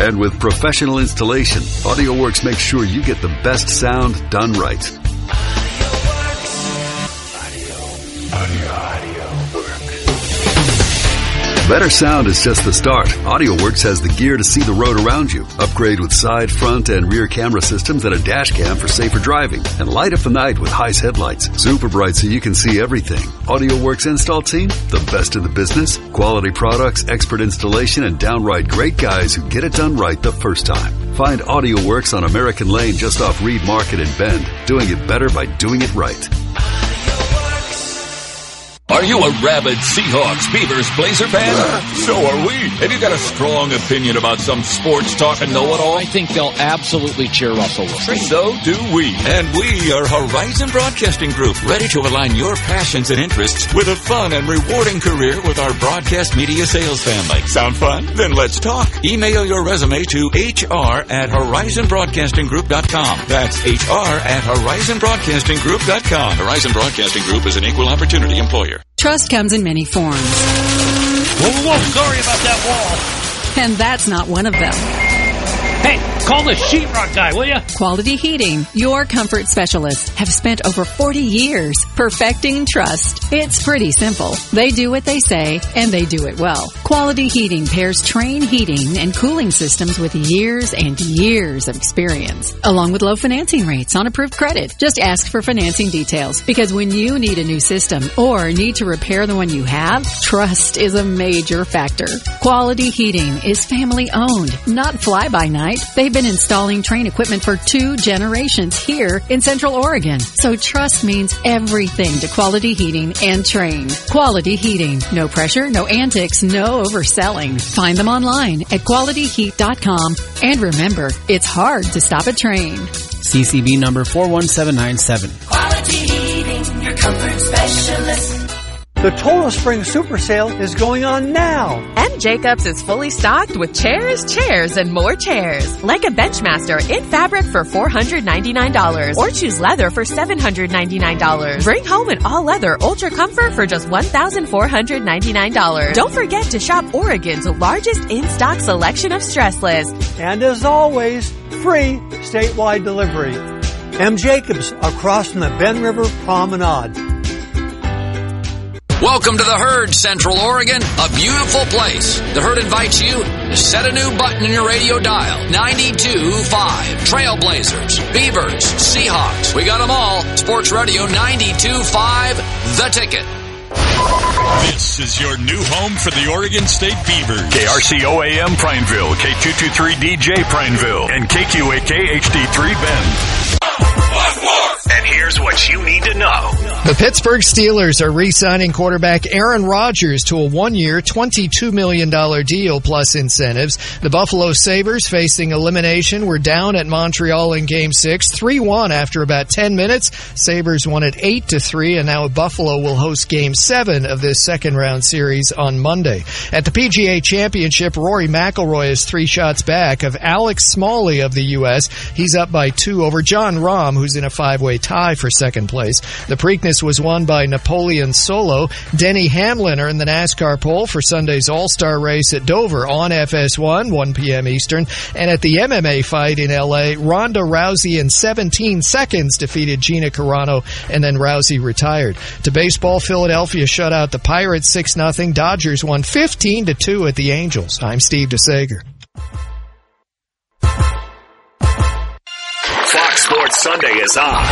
And with professional installation, AudioWorks makes sure you get the best sound done right. Better sound is just the start. AudioWorks has the gear to see the road around you. Upgrade with side, front, and rear camera systems and a dash cam for safer driving. And light up the night with Heis headlights. Super bright so you can see everything. AudioWorks install team, the best in the business. Quality products, expert installation, and downright great guys who get it done right the first time. Find AudioWorks on American Lane just off Reed Market in Bend. Doing it better by doing it right. Are you a rabid Seahawks, Beavers, Blazer fan? So are we. Have you got a strong opinion about some sports talk and know-it-all? I think they'll absolutely cheer Russell Wilson. So do we. And we are Horizon Broadcasting Group, ready to align your passions and interests with a fun and rewarding career with our broadcast media sales family. Sound fun? Then let's talk. Email your resume to hr@horizonbroadcastinggroup.com. That's hr@horizonbroadcastinggroup.com. Horizon Broadcasting Group is an equal opportunity employer. Trust comes in many forms. Whoa, sorry about that wall. And that's not one of them. Hey, call the sheetrock guy, will you? Quality Heating, your comfort specialists, have spent over 40 years perfecting trust. It's pretty simple. They do what they say, and they do it well. Quality Heating pairs Trane heating and cooling systems with years and years of experience, along with low financing rates on approved credit. Just ask for financing details, because when you need a new system or need to repair the one you have, trust is a major factor. Quality Heating is family-owned, not fly-by-night. They've been installing Trane equipment for 2 generations here in Central Oregon. So trust means everything to Quality Heating and Trane. Quality Heating. No pressure, no antics, no overselling. Find them online at qualityheat.com. And remember, it's hard to stop a Trane. CCB number 41797. Quality Heating, your comfort specialist. The Total Spring Super Sale is going on now. M. Jacobs is fully stocked with chairs, and more chairs. Like a Benchmaster in fabric for $499 or choose leather for $799. Bring home an all-leather Ultra Comfort for just $1,499. Don't forget to shop Oregon's largest in-stock selection of stressless. And as always, free statewide delivery. M. Jacobs, across from the Ben River Promenade. Welcome to the Herd, Central Oregon, a beautiful place. The Herd invites you to set a new button in your radio dial. 92.5. Trailblazers, Beavers, Seahawks. We got them all. Sports Radio 92.5, The Ticket. This is your new home for the Oregon State Beavers. KRCO-AM Prineville, K223DJ Prineville, and KQAK HD3 Bend. And here's what you need to know. The Pittsburgh Steelers are re-signing quarterback Aaron Rodgers to a 1-year, $22 million deal plus incentives. The Buffalo Sabres, facing elimination, were down at Montreal in Game 6, 3-1 after about 10 minutes. Sabres won it 8-3, and now Buffalo will host Game 7 of this second-round series on Monday. At the PGA Championship, Rory McIlroy is 3 shots back of Alex Smalley of the U.S. He's up by 2 over Jon Rahm, who's in a 5-way tie for second place. The Preakness was won by Napoleon Solo. Denny Hamlin earned the NASCAR pole for Sunday's All-Star race at Dover on FS1, 1 p.m. Eastern. And at the MMA fight in L.A., Ronda Rousey in 17 seconds defeated Gina Carano, and then Rousey retired. To baseball, Philadelphia shut out the Pirates 6-0. Dodgers won 15-2 at the Angels. I'm Steve DeSager. Fox Sports Sunday is on.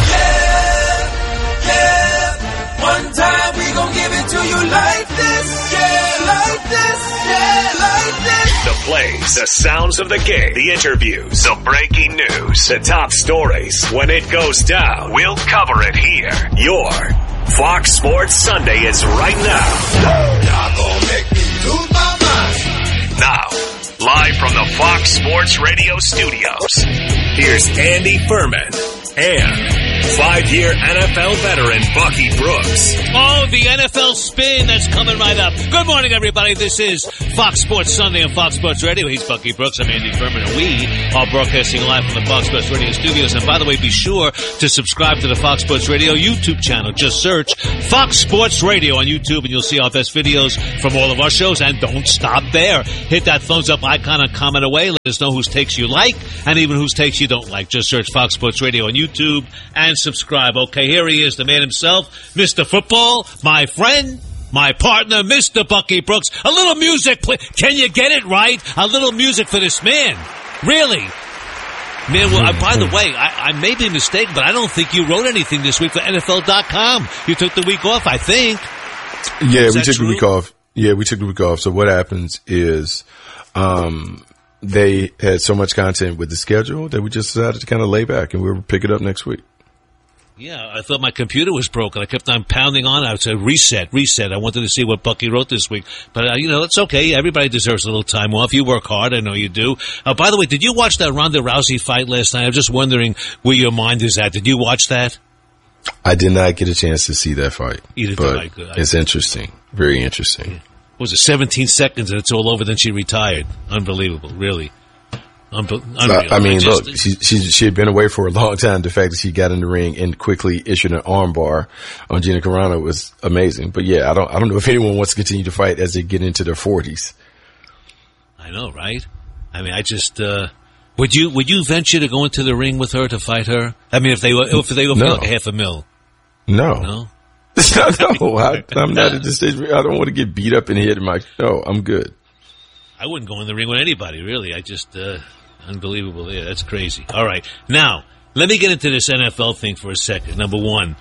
Yeah. One time we gon' give it to you like this. Yeah, like this. Yeah, like this. The plays, the sounds of the game, the interviews, the breaking news, the top stories. When it goes down, we'll cover it here. Your Fox Sports Sunday is right now. Y'all gon' make me lose my mind. Now, live from the Fox Sports Radio studios, here's Andy Furman and 5-year NFL veteran Bucky Brooks. Oh, the NFL spin that's coming right up. Good morning, everybody. This is Fox Sports Sunday on Fox Sports Radio. He's Bucky Brooks. I'm Andy Furman, and we are broadcasting live from the Fox Sports Radio studios. And by the way, be sure to subscribe to the Fox Sports Radio YouTube channel. Just search Fox Sports Radio on YouTube, and you'll see our best videos from all of our shows. And don't stop there. Hit that thumbs up icon and comment away. Let us know whose takes you like and even whose takes you don't like. Just search Fox Sports Radio on YouTube and subscribe. Okay, here he is, the man himself, Mr. Football, my friend, my partner, Mr. Bucky Brooks. A little music, please. Can you get it right? A little music for this man. Really? Man, well, by the way, I may be mistaken, but I don't think you wrote anything this week for NFL.com. You took the week off, I think. Yeah, we took the week off. Yeah, we took the week off. So what happens is they had so much content with the schedule that we just decided to kind of lay back, and we'll pick it up next week. Yeah, I thought my computer was broken. I kept on pounding on it. I said, reset. I wanted to see what Bucky wrote this week. But, it's okay. Everybody deserves a little time off. You work hard. I know you do. By the way, did you watch that Ronda Rousey fight last night? I'm just wondering where your mind is at. Did you watch that? I did not get a chance to see that fight. But it's interesting. Very interesting. Yeah. Was it 17 seconds and it's all over? Then she retired. Unbelievable, really. Unreal. I mean, look, she had been away for a long time. The fact that she got in the ring and quickly issued an armbar on Gina Carano was amazing. But yeah, I don't know if anyone wants to continue to fight as they get into their 40s. I know, right? I mean, I just would you venture to go into the ring with her to fight her? I mean, if they were like $500,000. No. No. No, I'm not at this stage. I don't want to get beat up and hit. No, I'm good. I wouldn't go in the ring with anybody, really. I just, unbelievable. Yeah, that's crazy. All right. Now, let me get into this NFL thing for a second. Number one,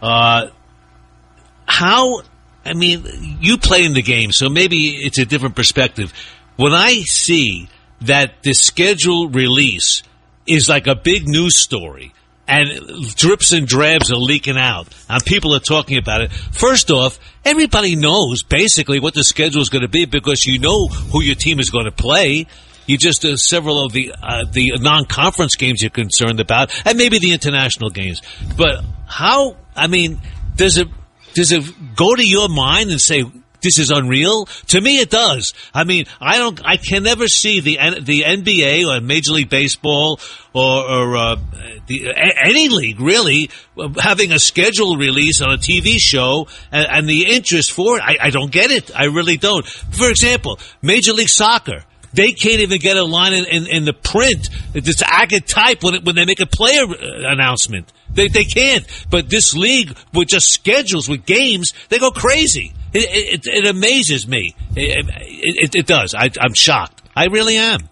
you play in the game, so maybe it's a different perspective. When I see that the schedule release is like a big news story, and drips and drabs are leaking out, and people are talking about it. First off, everybody knows basically what the schedule is going to be because you know who your team is going to play. You just several of the non-conference games you're concerned about, and maybe the international games. But how? I mean, does it go to your mind and say, this is unreal? To me, it does. I mean, I can never see the NBA or Major League Baseball or any league really having a schedule release on a TV show and the interest for it. I don't get it. I really don't. For example, Major League Soccer. They can't even get a line in the print. It's agate type when they make a player announcement. They can't. But this league with just schedules, with games, they go crazy. It amazes me. It does. I'm shocked. I really am.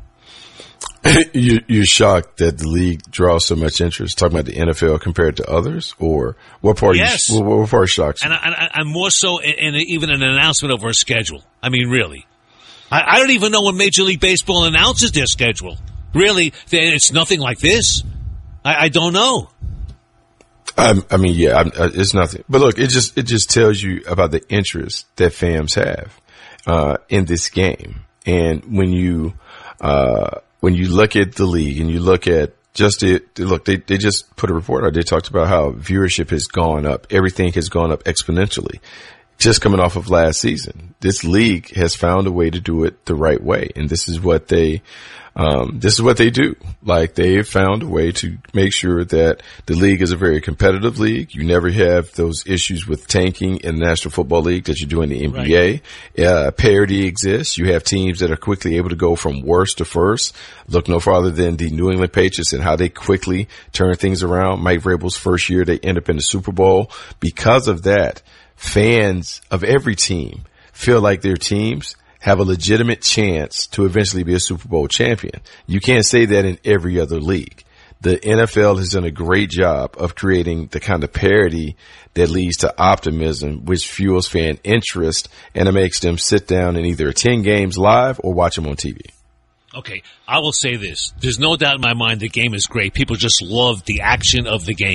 You're shocked that the league draws so much interest. Talking about the NFL compared to others, or what part? Yes. What part shocks you? And I'm more so in even an announcement over a schedule. I mean, really. I don't even know when Major League Baseball announces their schedule. Really, it's nothing like this. I don't know. I mean, yeah, it's nothing. But look, it just tells you about the interest that fans have in this game. And when you look at the league and you look at they just put a report out. They talked about how viewership has gone up. Everything has gone up exponentially. Just coming off of last season, this league has found a way to do it the right way, and this is what they do. Like, they've found a way to make sure that the league is a very competitive league. You never have those issues with tanking in the National Football League that you do in the NBA. Right. Parity exists. You have teams that are quickly able to go from worst to first. Look no farther than the New England Patriots and how they quickly turn things around. Mike Vrabel's first year, they end up in the Super Bowl. Because of that, fans of every team feel like their teams have a legitimate chance to eventually be a Super Bowl champion. You can't say that in every other league. The NFL has done a great job of creating the kind of parity that leads to optimism, which fuels fan interest, and it makes them sit down and either attend games live or watch them on TV. Okay, I will say this. There's no doubt in my mind the game is great. People just love the action of the game.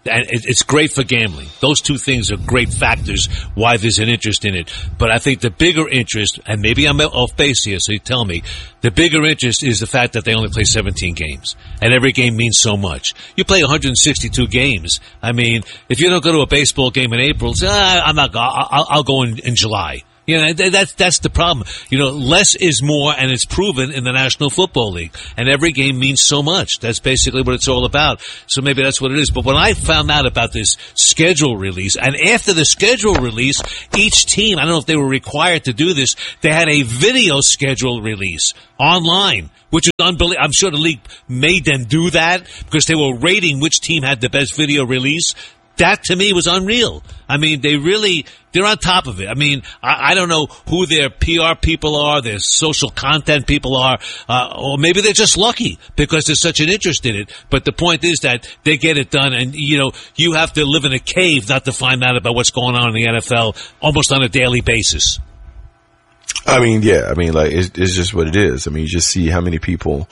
And it's great for gambling. Those two things are great factors why there's an interest in it. But I think the bigger interest, and maybe I'm off base here, so you tell me, the bigger interest is the fact that they only play 17 games. And every game means so much. You play 162 games. I mean, if you don't go to a baseball game in April, say, I'll go in July. You know, that's the problem. You know, less is more, and it's proven in the National Football League. And every game means so much. That's basically what it's all about. So maybe that's what it is. But when I found out about this schedule release, and after the schedule release, each team, I don't know if they were required to do this, they had a video schedule release online, which is unbelievable. I'm sure the league made them do that because they were rating which team had the best video release. That, to me, was unreal. I mean, they're on top of it. I mean, I don't know who their PR people are, their social content people are, or maybe they're just lucky because there's such an interest in it. But the point is that they get it done, and, you know, you have to live in a cave not to find out about what's going on in the NFL almost on a daily basis. I mean, yeah. I mean, like, it's just what it is. I mean, you just see how many people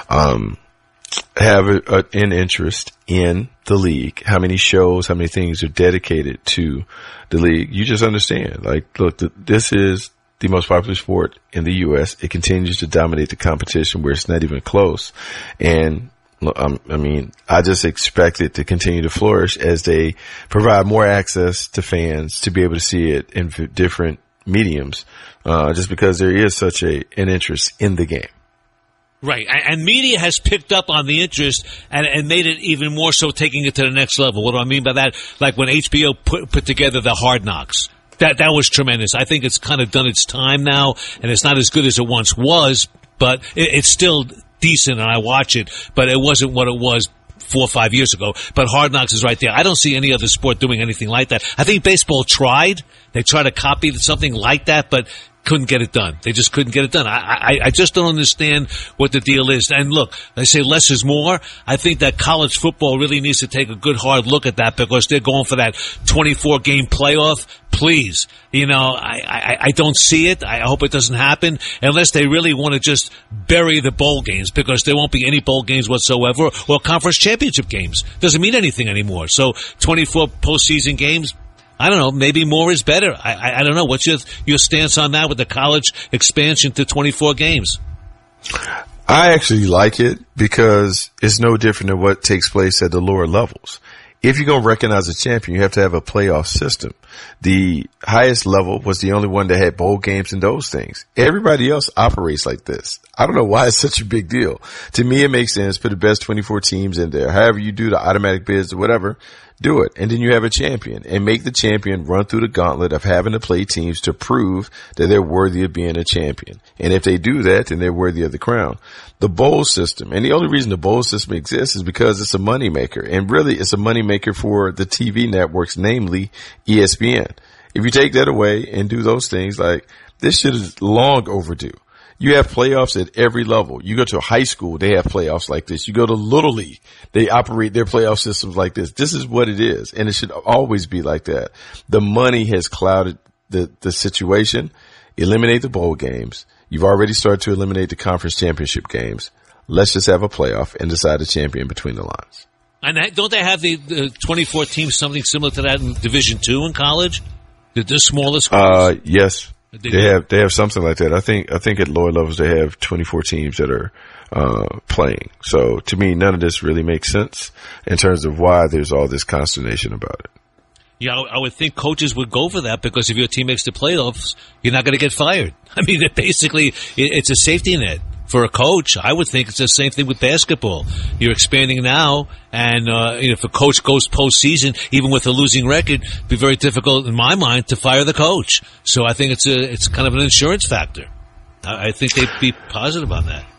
have an interest in the league, how many shows, how many things are dedicated to the league. You just understand, like, look, this is the most popular sport in the U.S. It continues to dominate the competition where it's not even close. And I mean, I just expect it to continue to flourish as they provide more access to fans to be able to see it in different mediums, just because there is such an interest in the game. Right, and media has picked up on the interest and made it even more so, taking it to the next level. What do I mean by that? Like when HBO put together the Hard Knocks. That was tremendous. I think it's kind of done its time now, and it's not as good as it once was, but it's still decent, and I watch it, but it wasn't what it was 4 or 5 years ago. But Hard Knocks is right there. I don't see any other sport doing anything like that. I think baseball tried. They tried to copy something like that, but couldn't get it done. They just couldn't get it done. I just don't understand what the deal is. And look, they say less is more. I think that college football really needs to take a good hard look at that because they're going for that 24-game playoff. Please, you know, I don't see it. I hope it doesn't happen unless they really want to just bury the bowl games, because there won't be any bowl games whatsoever or conference championship games. Doesn't mean anything anymore. So 24 postseason games, I don't know, maybe more is better. I don't know. What's your stance on that with the college expansion to 24 games? I actually like it because it's no different than what takes place at the lower levels. If you're going to recognize a champion, you have to have a playoff system. The highest level was the only one that had bowl games and those things. Everybody else operates like this. I don't know why it's such a big deal. To me, it makes sense. Put the best 24 teams in there. However you do the automatic bids or whatever, do it. And then you have a champion, and make the champion run through the gauntlet of having to play teams to prove that they're worthy of being a champion. And if they do that, then they're worthy of the crown. The bowl system, and the only reason the bowl system exists is because it's a moneymaker. And really, it's a moneymaker for the TV networks, namely ESPN. If you take that away and do those things, like, this shit is long overdue. You have playoffs at every level. You go to a high school, they have playoffs like this. You go to Little League, they operate their playoff systems like this. This is what it is, and it should always be like that. The money has clouded the situation. Eliminate the bowl games. You've already started to eliminate the conference championship games. Let's just have a playoff and decide a champion between the lines. And don't they have the 24 teams, something similar to that in Division II in college? The smallest schools? Yes. They have something like that. I think at lower levels they have 24 teams that are playing. So to me, none of this really makes sense in terms of why there's all this consternation about it. Yeah, I would think coaches would go for that, because if your team makes the playoffs, you're not going to get fired. I mean, basically, it's a safety net for a coach. I would think it's the same thing with basketball. You're expanding now, and if a coach goes postseason, even with a losing record, it'd be very difficult, in my mind, to fire the coach. So I think it's kind of an insurance factor. I think they'd be positive on that.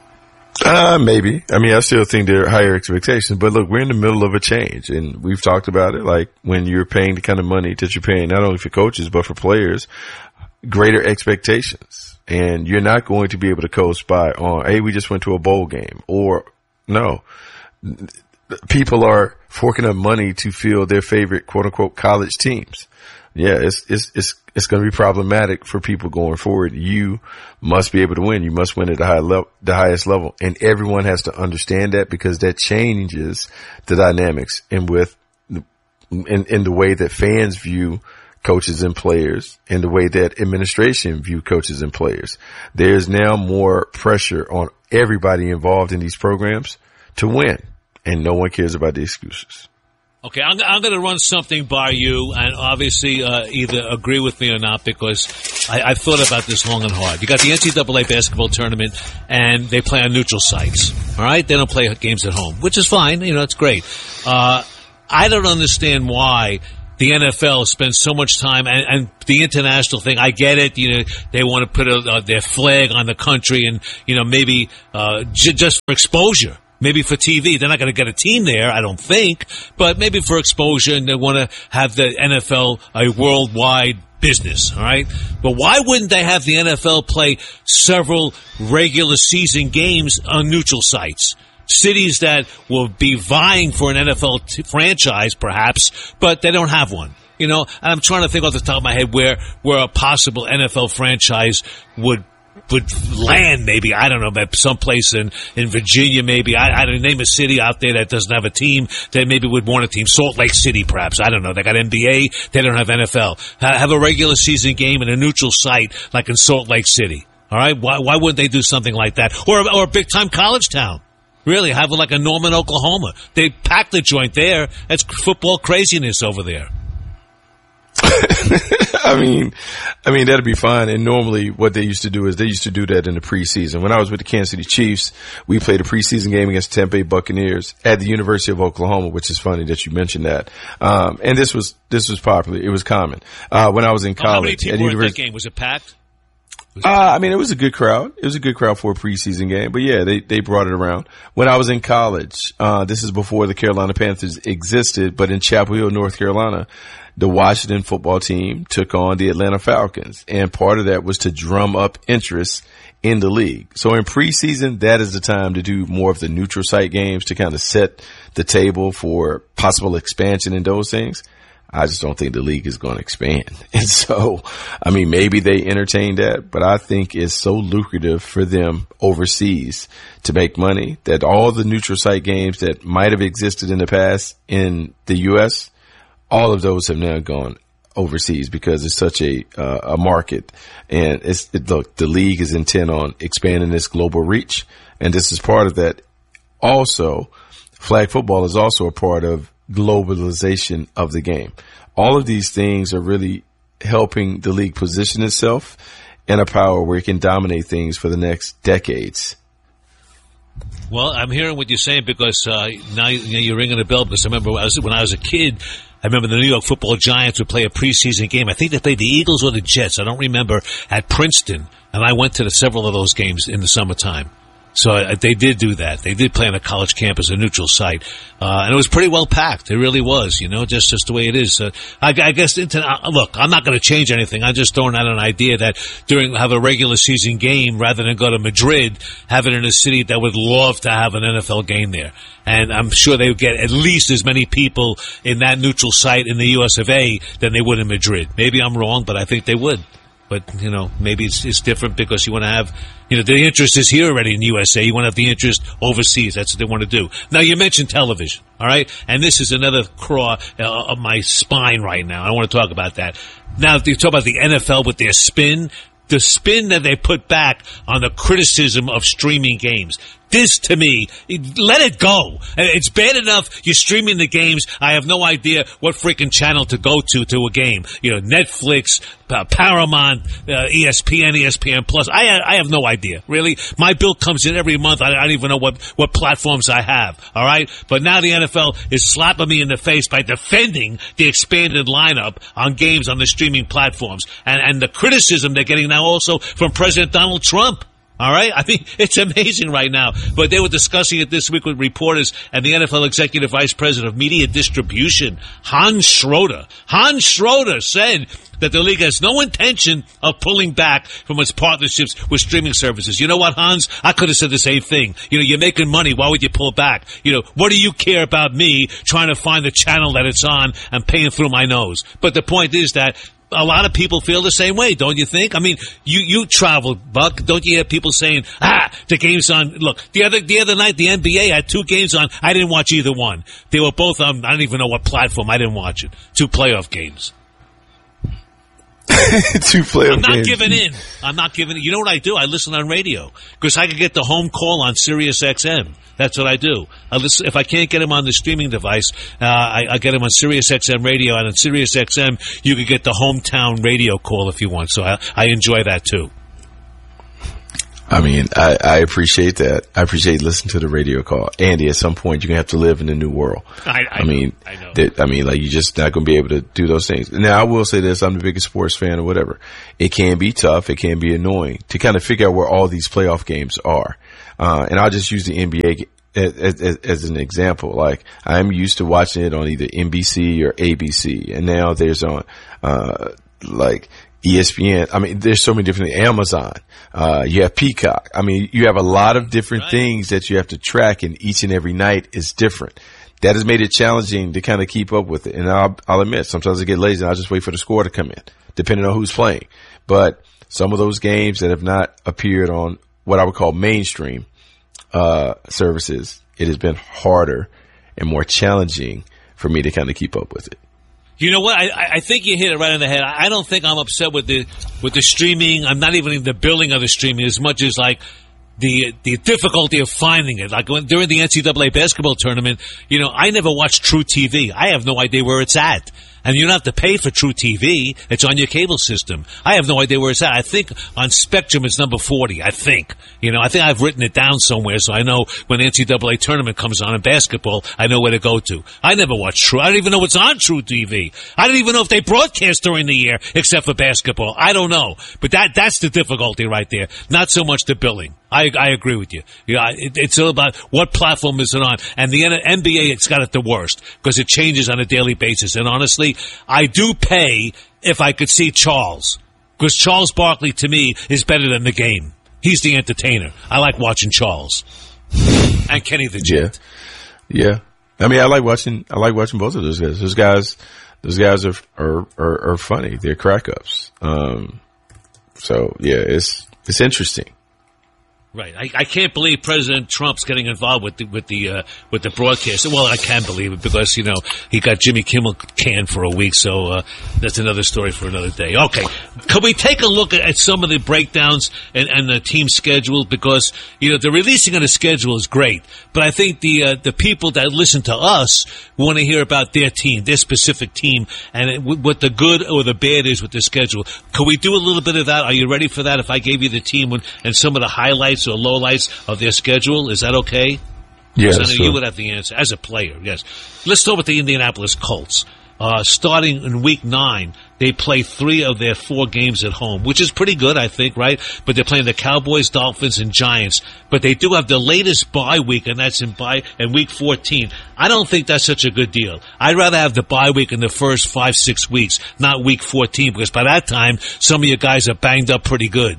Maybe. I mean, I still think there are higher expectations, but look, we're in the middle of a change, and we've talked about it. Like, when you're paying the kind of money that you're paying, not only for coaches, but for players, greater expectations. And you're not going to be able to coast by on, hey, we just went to a bowl game, or no. People are forking up money to field their favorite quote unquote college teams. Yeah, it's going to be problematic for people going forward. You must be able to win. You must win at the highest level. And everyone has to understand that, because that changes the dynamics. And with in the way that fans view coaches and players, and the way that administration view coaches and players. There's now more pressure on everybody involved in these programs to win, and no one cares about the excuses. Okay, I'm going to run something by you, and obviously either agree with me or not, because I've thought about this long and hard. You got the NCAA basketball tournament, and they play on neutral sites. All right, they don't play games at home, which is fine. It's great. I don't understand why the NFL spends so much time, and the international thing, I get it. They want to put their flag on the country, and maybe just for exposure. Maybe for TV. They're not going to get a team there, I don't think, but maybe for exposure, and they want to have the NFL a worldwide business, all right? But why wouldn't they have the NFL play several regular season games on neutral sites? Cities that will be vying for an NFL franchise, perhaps, but they don't have one. And I'm trying to think off the top of my head where a possible NFL franchise would land, maybe, I don't know, someplace in Virginia, maybe. I don't name a city out there that doesn't have a team that maybe would want a team. Salt Lake City, perhaps. I don't know. They got NBA. They don't have NFL. Have a regular season game in a neutral site like in Salt Lake City. All right? Why wouldn't they do something like that? Or a big-time college town. Really, have like a Norman, Oklahoma. They pack the joint there. That's football craziness over there. I mean, that'd be fine. And normally what they used to do is they used to do that in the preseason. When I was with the Kansas City Chiefs, we played a preseason game against Tampa Bay Buccaneers at the University of Oklahoma, which is funny that you mentioned that. And this was popular. It was common. When I was in college. How many people were at that game? Was it packed? It was a good crowd. It was a good crowd for a preseason game. But yeah, they brought it around. When I was in college, this is before the Carolina Panthers existed, but in Chapel Hill, North Carolina, the Washington football team took on the Atlanta Falcons. And part of that was to drum up interest in the league. So in preseason, that is the time to do more of the neutral site games to kind of set the table for possible expansion and those things. I just don't think the league is going to expand. And so, maybe they entertain that, but I think it's so lucrative for them overseas to make money that all the neutral site games that might have existed in the past in the U.S., all of those have now gone overseas because it's such a market. And look, the league is intent on expanding its global reach. And this is part of that. Also, flag football is also a part of globalization of the game. All of these things are really helping the league position itself in a power where it can dominate things for the next decades. Well, I'm hearing what you're saying because now you're ringing a bell, because I remember when I was a kid, I remember the New York Football Giants would play a preseason game. I think they played the Eagles or the Jets. I don't remember, at Princeton. And I went to several of those games in the summertime. So they did do that. They did play on a college campus, a neutral site. And it was pretty well packed. It really was, just the way it is. I guess, look, I'm not going to change anything. I'm just throwing out an idea that have a regular season game rather than go to Madrid, have it in a city that would love to have an NFL game there. And I'm sure they would get at least as many people in that neutral site in the US of A than they would in Madrid. Maybe I'm wrong, but I think they would. But, maybe it's different because you want to have, the interest is here already in the USA. You want to have the interest overseas. That's what they want to do. Now, you mentioned television, all right? And this is another craw of my spine right now. I want to talk about that. Now, you talk about the NFL with their spin. The spin that they put back on the criticism of streaming games. This, to me, let it go. It's bad enough you're streaming the games. I have no idea what freaking channel to go to a game. Netflix, Paramount, ESPN, ESPN Plus. I have no idea, really. My bill comes in every month. I don't even know what platforms I have, all right? But now the NFL is slapping me in the face by defending the expanded lineup on games on the streaming platforms. And the criticism they're getting now also from President Donald Trump. All right? It's amazing right now. But they were discussing it this week with reporters and the NFL Executive Vice President of Media Distribution, Hans Schroeder. Hans Schroeder said that the league has no intention of pulling back from its partnerships with streaming services. You know what, Hans? I could have said the same thing. You're making money. Why would you pull back? What do you care about me trying to find the channel that it's on and paying through my nose? But the point is that a lot of people feel the same way, don't you think? I mean, you travel, Buck. Don't you hear people saying, the game's on? Look, the other night, the NBA had 2 games on. I didn't watch either one. They were both on, I don't even know what platform. I didn't watch it. 2 playoff games. 2 playoff games. I'm not giving in. You know what I do? I listen on radio because I can get the home call on Sirius XM. That's what I do. If I can't get him on the streaming device, I get him on Sirius XM radio, and on Sirius XM you can get the hometown radio call if you want. So I enjoy that too. I mean, I appreciate that. I appreciate listening to the radio call. Andy, at some point, you're going to have to live in the new world. I mean, like, you're just not going to be able to do those things. Now, I will say this. I'm the biggest sports fan or whatever. It can be tough. It can be annoying to kind of figure out where all these playoff games are. And I'll just use the NBA as an example. Like, I'm used to watching it on either NBC or ABC. And now there's on, like, ESPN. I mean, there's so many different things. Amazon. You have Peacock. I mean, you have a lot of different things that you have to track, and each and every night is different. That has made it challenging to kind of keep up with it. And I'll admit, sometimes I get lazy and I'll just wait for the score to come in, depending on who's playing. But some of those games that have not appeared on what I would call mainstream, services, it has been harder and more challenging for me to kind of keep up with it. You know what? I think you hit it right on the head. I don't think I'm upset with the streaming. I'm not even in the billing of the streaming as much as like the difficulty of finding it. Like during the NCAA basketball tournament, I never watched True TV. I have no idea where it's at. And you don't have to pay for True TV. It's on your cable system. I have no idea where it's at. I think on Spectrum it's number 40, I think. I think I've written it down somewhere so I know when the NCAA tournament comes on in basketball, I know where to go to. I never watch True. I don't even know what's on True TV. I don't even know if they broadcast during the year except for basketball. I don't know. But that's the difficulty right there. Not so much the billing. I agree with you. It's all about what platform is it on. And the NBA, it's got it the worst because it changes on a daily basis. And honestly, I do pay if I could see Charles, because Charles Barkley to me is better than the game. He's the entertainer. I like watching Charles and Kenny the Jet. Yeah. I mean, I like watching both of those guys. Those guys are funny. They're crack ups. So yeah, it's interesting. Right. I can't believe President Trump's getting involved with the broadcast. Well, I can believe it because, he got Jimmy Kimmel canned for a week. So, that's another story for another day. Okay. Can we take a look at some of the breakdowns and the team schedule? Because, the releasing of the schedule is great. But I think the people that listen to us want to hear about their team, their specific team, and what the good or the bad is with the schedule. Can we do a little bit of that? Are you ready for that? If I gave you the team and some of the highlights or lowlights of their schedule, is that okay? Yes. I know you would have the answer as a player. Yes. Let's start with the Indianapolis Colts. Starting in week 9, they play 3 of their 4 games at home, which is pretty good, I think, right? But they're playing the Cowboys, Dolphins, and Giants. But they do have the latest bye week, and that's in week 14. I don't think that's such a good deal. I'd rather have the bye week in the first 5-6 weeks, not week 14, because by that time, some of you guys are banged up pretty good.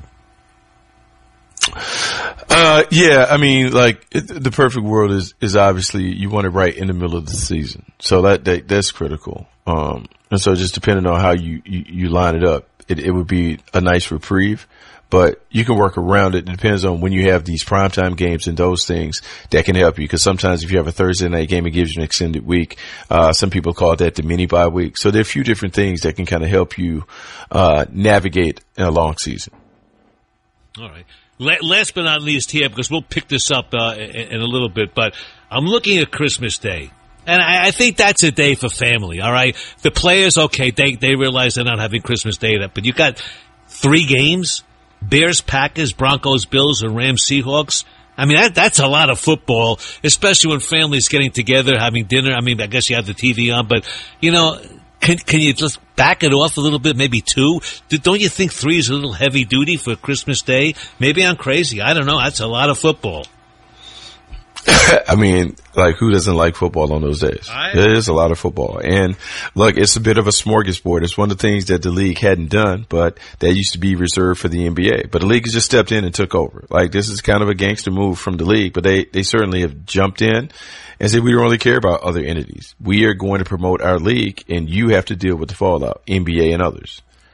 Yeah, I mean, like, the perfect world is obviously you want it right in the middle of the season. So that's critical. And so just depending on how you line it up, it would be a nice reprieve, but you can work around it. It depends on when you have these primetime games and those things that can help you. Cause sometimes if you have a Thursday night game, it gives you an extended week. Some people call that the mini bye week. So there are a few different things that can kind of help you, navigate in a long season. All right. Last but not least here, because we'll pick this up in a little bit, but I'm looking at Christmas Day. And I think that's a day for family, all right? The players, okay, they realize they're not having Christmas Day, but you got 3 games, Bears, Packers, Broncos, Bills, and Rams, Seahawks. I mean, that's a lot of football, especially when families getting together, having dinner. I mean, I guess you have the TV on, but, can you just back it off a little bit, maybe 2? Don't you think 3 is a little heavy duty for Christmas Day? Maybe I'm crazy. I don't know. That's a lot of football. I mean, like, who doesn't like football on those days? There is a lot of football. And look, it's a bit of a smorgasbord. It's one of the things that the league hadn't done, but that used to be reserved for the NBA. But the league has just stepped in and took over. Like, this is kind of a gangster move from the league, but they certainly have jumped in and said, we don't really care about other entities. We are going to promote our league and you have to deal with the fallout, NBA and others.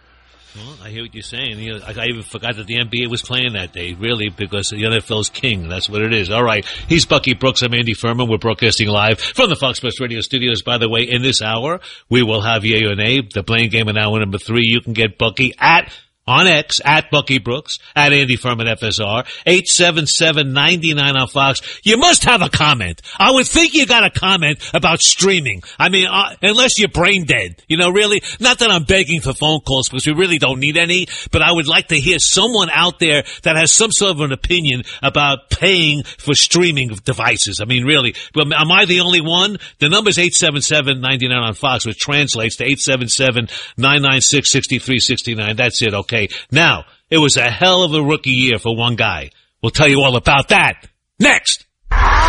Well, I hear what you're saying. You know, I even forgot that the NBA was playing that day, really, because the NFL's king. That's what it is. All right. He's Bucky Brooks. I'm Andy Furman. We're broadcasting live from the Fox Sports Radio studios. By the way, in this hour, we will have Yay or Nay, the Blame Game in hour number 3. You can get Bucky on X, at Bucky Brooks, at Andy Furman FSR, 877-99 on Fox. You must have a comment. I would think you got a comment about streaming. I mean, unless you're brain dead. You know, really? Not that I'm begging for phone calls because we really don't need any, but I would like to hear someone out there that has some sort of an opinion about paying for streaming devices. I mean, really. Am I the only one? The number's 877-99 on Fox, which translates to 877-996-6369. That's it, okay? Now, it was a hell of a rookie year for one guy. We'll tell you all about that next.